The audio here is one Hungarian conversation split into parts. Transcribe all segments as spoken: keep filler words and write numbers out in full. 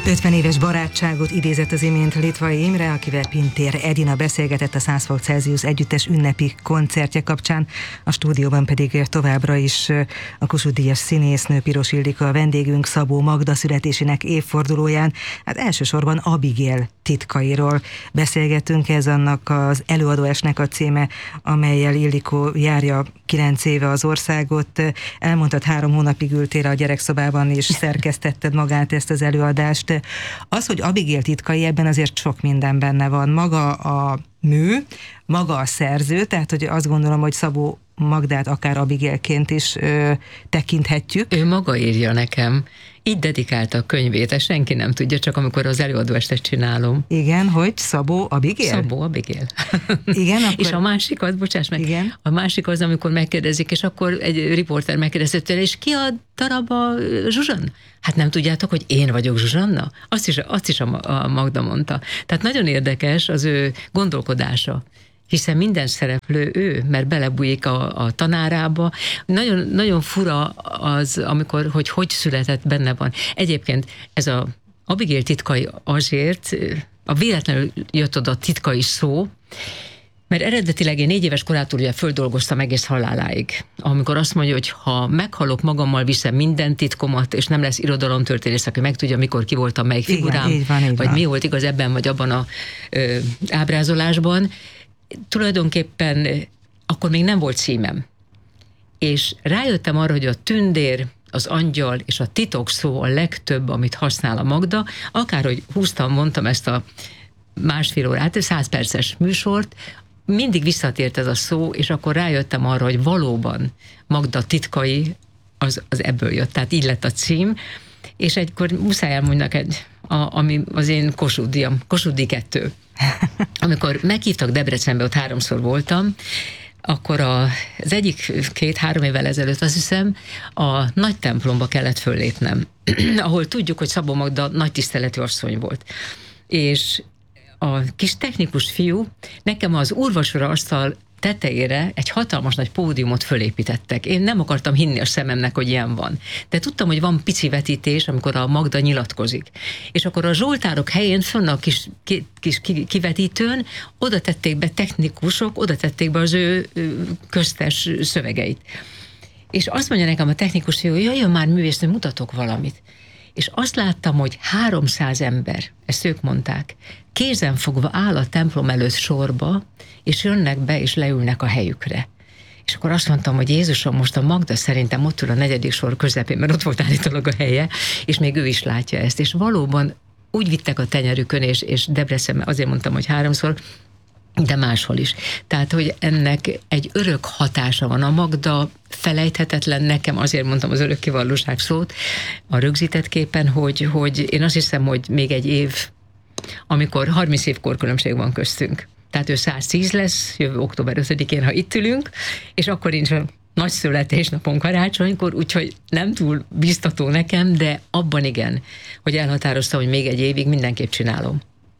ötven éves barátságot idézett az imént Litvai Imre, akivel Pintér Edina beszélgetett a száz fok Celsius együttes ünnepi koncertje kapcsán. A stúdióban pedig továbbra is a Kossuth-díjas színésznő Piros Ildikó a vendégünk, Szabó Magda születésének évfordulóján. Hát elsősorban Abigail titkairól beszélgetünk, ez annak az előadóesnek a címe, amellyel Ildikó járja kilenc éve az országot. Elmondtad, három hónapig ültél a gyerekszobában és szerkesztetted magát ezt az előadást. Az, hogy Abigail titkai, ebben azért sok minden benne van. Maga a mű, maga a szerző, tehát hogy azt gondolom, hogy Szabó Magdát akár Abigailként is ö, tekinthetjük. Ő maga írja nekem. Így dedikálta a könyvét, ezt senki nem tudja, csak amikor az előadóestet csinálom. Igen, hogy Szabó Abigail? Szabó Abigail. Igen, akkor... És a másik az, bocsáss meg, igen? A másik az, amikor megkérdezik, és akkor egy riporter megkérdezett tőle, és ki a darab a Zsuzsan? Hát nem tudjátok, hogy én vagyok Zsuzsanna? Azt is, azt is a, a Magda mondta. Tehát nagyon érdekes az ő gondolkodása, hiszen minden szereplő ő, mert belebújik a, a tanárába. Nagyon, nagyon fura az, amikor, hogy hogy született, benne van. Egyébként ez a Abigail titkai azért, a véletlenül jött oda a titkai szó, mert eredetileg én négy éves korától ugye földolgoztam egész haláláig. Amikor azt mondja, hogy ha meghalok, magammal viszem minden titkomat, és nem lesz irodalomtörténész, aki megtudja, mikor ki voltam, melyik figurám, igen, így van, így vagy van. mi volt igaz ebben, vagy abban a ö, ábrázolásban. Tulajdonképpen akkor még nem volt címem. És rájöttem arra, hogy a tündér, az angyal és a titok szó a legtöbb, amit használ a Magda. Akárhogy húztam, mondtam ezt a másfél órát, száz perces műsort, mindig visszatért ez a szó, és akkor rájöttem arra, hogy valóban Magda titkai az, az ebből jött. Tehát így lett a cím, és egykor muszáj elmondjak egy, a, ami az én Kossuth-díjam, Kossuth-díj kettő. Amikor meghívtak Debrecenbe, ott háromszor voltam, akkor a, az egyik két-három évvel ezelőtt, azt hiszem, a nagy templomba kellett föllépnem, ahol tudjuk, hogy Szabó Magda nagy tiszteletű asszony volt. És a kis technikus fiú nekem az úrvacsora asztal tetejére egy hatalmas nagy pódiumot fölépítettek. Én nem akartam hinni a szememnek, hogy ilyen van. De tudtam, hogy van pici vetítés, amikor a Magda nyilatkozik. És akkor a zsoltárok helyén fönn a kis, kis kivetítőn oda tették be technikusok, oda tették be az ő köztes szövegeit. És azt mondja nekem a technikus fiú, jöjjön már művésznő, mutatok valamit. És azt láttam, hogy háromszáz ember, ezt ők mondták, kézenfogva áll a templom előtt sorba, és jönnek be, és leülnek a helyükre. És akkor azt mondtam, hogy Jézusom, most a Magda szerintem ott ül a negyedik sor közepén, mert ott volt állítólag a helye, és még ő is látja ezt. És valóban úgy vittek a tenyerükön, és, és Debrecenben, azért mondtam, hogy háromszor, de máshol is. Tehát, hogy ennek egy örök hatása van. A Magda felejthetetlen, nekem azért mondtam az örökkévalóság szót a rögzített képen, hogy, hogy én azt hiszem, hogy még egy év, amikor harminc év korkülönbség van köztünk. Tehát ő száz tíz lesz, jövő október ötödikén, ha itt ülünk, és akkor nincs a nagy születésnapon karácsonykor, úgyhogy nem túl biztató nekem, de abban igen, hogy elhatároztam, hogy még egy évig mindenképp csinálom.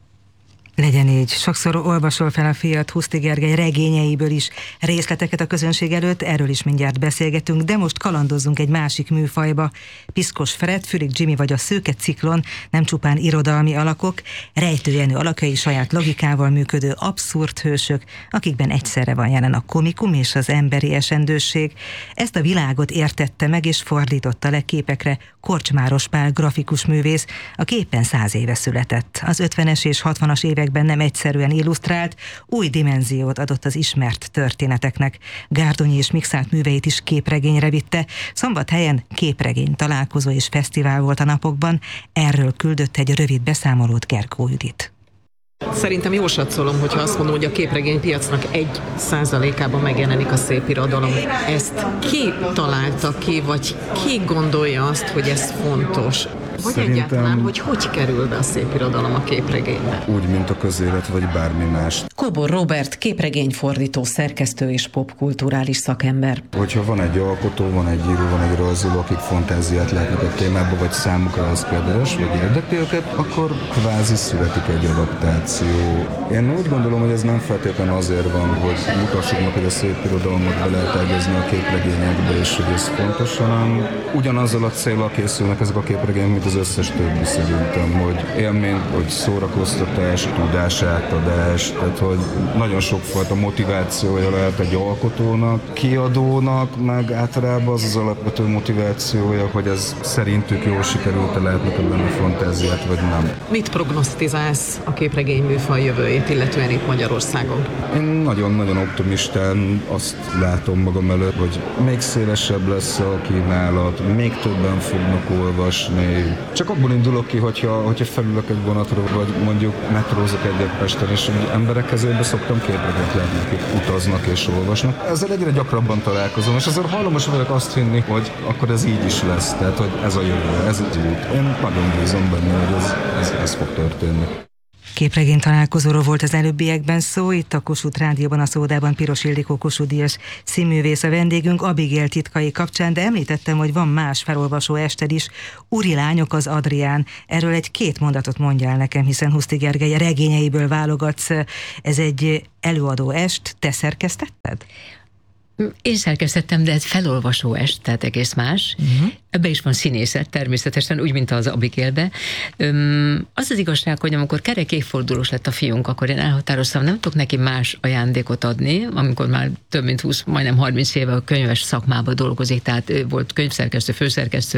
Legyen így. Sokszor olvasol fel a fiat Huszti Gergely regényeiből is részleteket a közönség előtt, erről is mindjárt beszélgetünk, de most kalandozzunk egy másik műfajba. Piszkos Fred, Fürik Jimmy vagy a Szőke Ciklon nem csupán irodalmi alakok, rejtőjenő alakjai, saját logikával működő abszurd hősök, akikben egyszerre van jelen a komikum és az emberi esendőség. Ezt a világot értette meg és fordította le képekre Korcsmáros Pál grafikus művész, aki éppen száz éve született. Az ötvenes és hatvanas években nem egyszerűen illusztrált, új dimenziót adott az ismert történeteknek. Gárdonyi és Mikszáth műveit is képregényre vitte. Szombathelyen képregény találkozó és fesztivál volt a napokban. Erről küldött egy rövid beszámolót Gergó Judit. Szerintem jól satszolom, hogyha azt mondom, hogy a képregénypiacnak egy százalékában megjelenik a szépirodalom. Ezt ki találta ki, vagy ki gondolja azt, hogy ez fontos? Vagy Szerintem egyáltalán, hogy hogy kerül be a szépirodalom a képregénybe? Úgy, mint a közélet, vagy bármi más. Kobor Róbert, képregényfordító, szerkesztő és popkulturális szakember. Hogyha van egy alkotó, van egy író, van egy rajzoló, akik fantáziát látnak a témába, vagy számukra az kedves, vagy érdekli őket, akkor kvázi születik egy adaptáció. Én úgy gondolom, hogy ez nem feltétlenül azért van, hogy mutassuk meg, hogy a szépirodalmat be lehet ágyazni a képregényekbe, és hogy ez fontos, hanem ugyanazzal a céllal készülnek ezek a képregények, mint az az összes többi szerintem, hogy élmény, hogy szórakoztatás, tudásátadás, tehát hogy nagyon sokfajta motivációja lehet egy alkotónak, kiadónak, meg általában az az alapvető motivációja, hogy ez szerintük jól sikerült, lehetnek ebben a fantáziát, vagy nem. Mit prognosztizálsz a képregény műfaj jövőjét, illetően itt Magyarországon? Én nagyon-nagyon optimistán azt látom magam előtt, hogy még szélesebb lesz a kínálat, még többen fognak olvasni. Csak abból indulok ki, hogyha, hogyha felülök egy vonatra, vagy mondjuk metrózok egyet Pesten, és emberek kezébe szoktam képregényt látni, akik utaznak és olvasnak. Ezzel egyre gyakrabban találkozom, és ezzel hajlamos vagyok azt hinni, hogy akkor ez így is lesz, tehát hogy ez a jövő, ez egy út. Én nagyon bízom benne, hogy ez, ez, ez fog történni. Képregény találkozóról volt az előbbiekben szó, itt a Kossuth Rádióban, a Szódában Piros Ildikó Kossuth-díjas színművész a vendégünk Abigail titkai kapcsán, de említettem, hogy van más felolvasó ested is, Uri lányok az Adrián. Erről egy két mondatot mondjál nekem, hiszen Huszti Gergely regényeiből válogatsz. Ez egy előadó est, te szerkesztetted? Én szerkesztettem, de ez felolvasó est, tehát egész más. Uh-huh. Ebbe is van színészet, természetesen, úgy, mint az Abigailbe. Öm, az az igazság, hogy amikor kerek évfordulós lett a fiunk, akkor én elhatároztam, nem tudok neki más ajándékot adni, amikor már több mint húsz, majdnem harminc éve a könyves szakmában dolgozik, tehát volt könyvszerkesztő, főszerkesztő,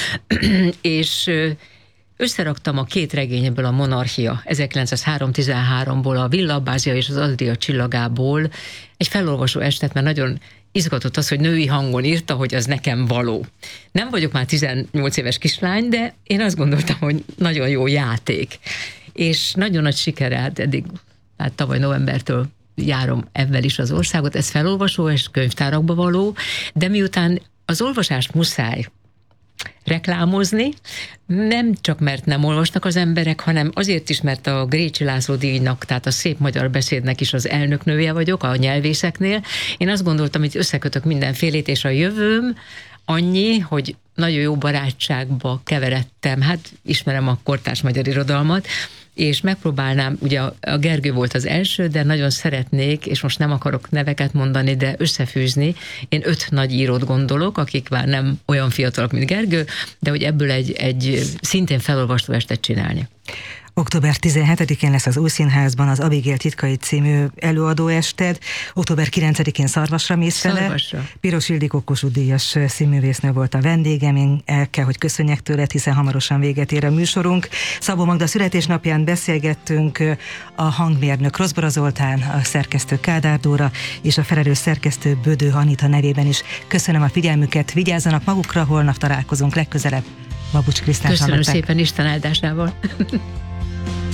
és összeraktam a két regényből, a Monarchia ezerkilencszázhárom tizenháromból, a Villa Abbázia és az Adria csillagából egy felolvasó estet, mert nagyon izgatott az, hogy női hangon írta, hogy az nekem való. Nem vagyok már tizennyolc éves kislány, de én azt gondoltam, hogy nagyon jó játék. És nagyon nagy sikere, hát eddig, hát tavaly novembertől járom ebben is az országot, ez felolvasó és könyvtárakba való, de miután az olvasást muszáj reklámozni, nem csak mert nem olvasnak az emberek, hanem azért is, mert a Grécsi László díjnak, tehát a szép magyar beszédnek is az elnöknője vagyok a nyelvészeknél. Én azt gondoltam, hogy összekötök mindenfélét, és a jövőm annyi, hogy nagyon jó barátságba keveredtem, hát ismerem a kortárs magyar irodalmat, és megpróbálnám, ugye a Gergő volt az első, de nagyon szeretnék, és most nem akarok neveket mondani, de összefűzni. Én öt nagy írót gondolok, akik már nem olyan fiatalok, mint Gergő, de hogy ebből egy, egy szintén felolvasó estet csinálni. október tizenhetedikén lesz az Új Színházban az Abigail titkai című előadóested, október kilencedikén Szarvasra mész vele. Szarvasra. Piros Ildikó Kossuth-díjas színművésznő volt a vendégem, én el kell, hogy köszönjek tőled, hiszen hamarosan véget ér a műsorunk. Szabó Magda születésnapján beszélgettünk, a hangmérnök Rozbora Zoltán, a szerkesztő Kádár Dóra és a felelős szerkesztő Bödő Anita nevében is. Köszönöm a figyelmüket, vigyázzanak magukra, holnap találkozunk legközelebb. Babucs Krisztán Köszönöm hallották. szépen, Isten áldásával.